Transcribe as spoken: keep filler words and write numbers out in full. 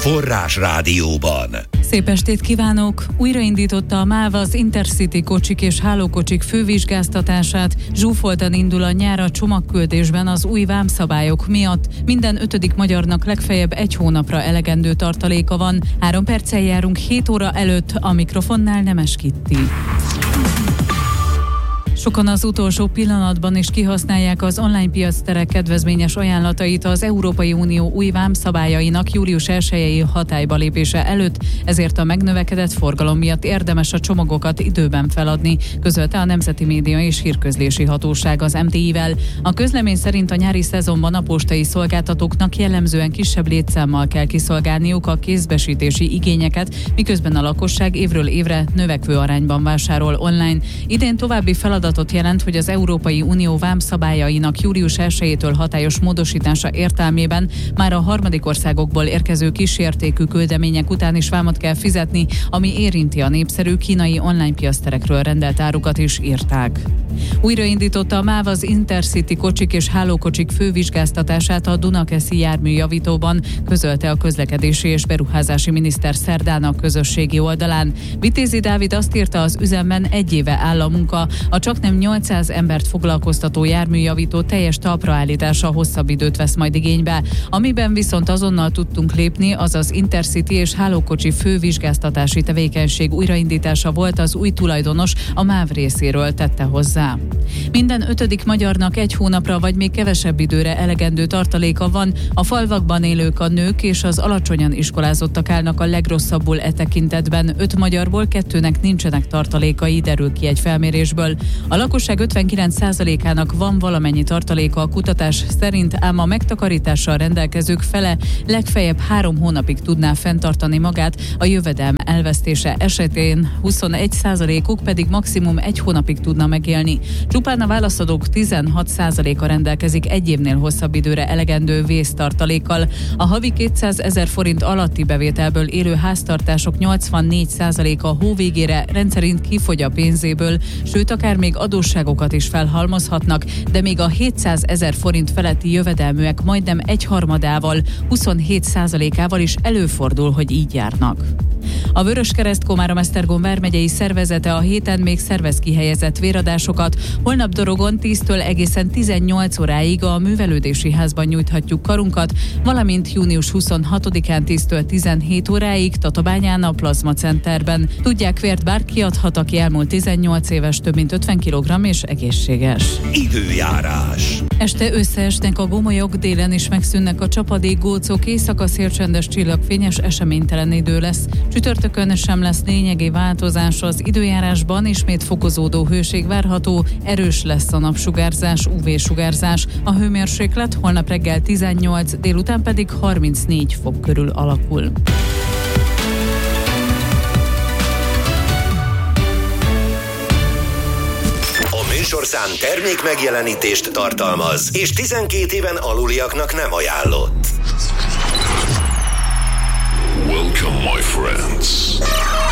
Forrás Rádióban. Szép estét kívánok! Újraindította a MÁV az Intercity kocsik és hálókocsik fővizsgáztatását. Zsúfoltan indul a nyár a csomagküldésben az új vámszabályok miatt. Minden ötödik magyarnak legfeljebb egy hónapra elegendő tartaléka van. Három perccel járunk hét óra előtt, a mikrofonnál Nemes Kitti. Sokan az utolsó pillanatban is kihasználják az online piacterek kedvezményes ajánlatait az Európai Unió új vámszabályainak július elsejei hatályba lépése előtt, ezért a megnövekedett forgalom miatt érdemes a csomagokat időben feladni, közölte a Nemzeti Média és Hírközlési Hatóság az em té i-vel. A közlemény szerint a nyári szezonban a postai szolgáltatóknak jellemzően kisebb létszámmal kell kiszolgálniuk a kézbesítési igényeket, miközben a lakosság évről évre növekvő arányban vásárol online. Idén további feladat jelent, hogy az Európai Unió vámszabályainak július elsejétől hatályos módosítása értelmében már a harmadik országokból érkező kísértékű küldemények után is vámot kell fizetni, ami érinti a népszerű kínai online piacterekről rendelt árukat is, írták. Újraindította a MÁV az Intercity kocsik és hálókocsik fővizsgáztatását a Dunakeszi járműjavítóban, közölte a közlekedési és beruházási miniszter szerdán a közösségi oldalán. Vitézi Dávid azt írta, az üzemben egy éve áll a munka, a csaknem nyolcszáz embert foglalkoztató járműjavító teljes talpraállítása hosszabb időt vesz majd igénybe. Amiben viszont azonnal tudtunk lépni, az az Intercity és hálókocsi fővizsgáztatási tevékenység újraindítása volt, az új tulajdonos a MÁV részéről tette hozzá. Minden ötödik magyarnak egy hónapra vagy még kevesebb időre elegendő tartaléka van. A falvakban élők, a nők és az alacsonyan iskolázottak állnak a legrosszabbul e tekintetben. Öt magyarból kettőnek nincsenek tartalékai, derül ki egy felmérésből. A lakosság ötvenkilenc százalékának van valamennyi tartaléka a kutatás szerint, ám a megtakarítással rendelkezők fele legfeljebb három hónapig tudná fenntartani magát, a jövedelem elvesztése esetén huszonegy százalékuk pedig maximum egy hónapig tudna megélni. Csupán a válaszadók tizenhat százaléka rendelkezik egy évnél hosszabb időre elegendő vésztartalékkal. A havi kétszázezer forint alatti bevételből élő háztartások nyolcvannégy százaléka a hó végére rendszerint kifogy a pénzéből, sőt akár még adósságokat is felhalmozhatnak, de még a hétszázezer forint feletti jövedelműek majdnem egyharmadával, huszonhét százalékával is előfordul, hogy így járnak. A Vöröskereszt Komárom-Esztergom vármegyei szervezete a héten még szervez kihelyezett véradásokat. Holnap Dorogon tíztől egészen tizennyolc óráig a művelődési házban nyújthatjuk karunkat, valamint június huszonhatodikán tíztől tizenhét óráig Tatabányán a Plazma Centerben. Tudják, vért bárki adhat, aki elmúlt tizennyolc éves, több mint ötven kilogramm és egészséges. Időjárás. Este összeesnek a gomolyok, délen is megszűnnek a csapadék, gócok, éjszaka szélcsendes csillagfényes, eseménytelen idő lesz. Csütörtökön sem lesz lényegi változás az időjárásban, ismét fokozódó hőség várható, erős lesz a napsugárzás, ú vé-sugárzás. A hőmérséklet holnap reggel tizennyolc, délután pedig harmincnégy fok körül alakul. A műsorszám termék megjelenítést tartalmaz, és tizenkét éven aluliaknak nem ajánlott. Welcome, my friends.